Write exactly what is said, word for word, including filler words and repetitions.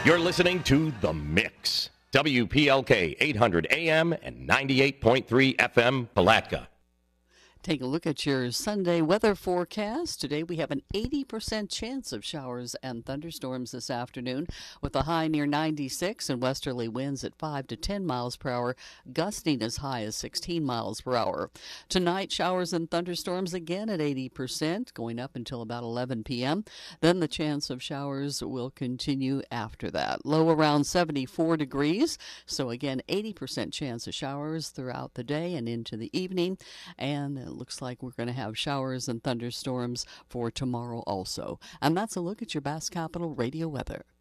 You're listening to The Mix. W P L K eight hundred A M and ninety-eight point three F M, Palatka. Take a look at your Sunday weather forecast. Today we have an eighty percent chance of showers and thunderstorms this afternoon with a high near ninety-six and westerly winds at five to ten miles per hour, gusting as high as sixteen miles per hour. Tonight, showers and thunderstorms again at eighty percent, going up until about eleven p.m. Then the chance of showers will continue after that. Low around seventy-four degrees, so again, eighty percent chance of showers throughout the day and into the evening. And it looks like we're going to have showers and thunderstorms for tomorrow also. And that's a look at your Bass Capital radio weather.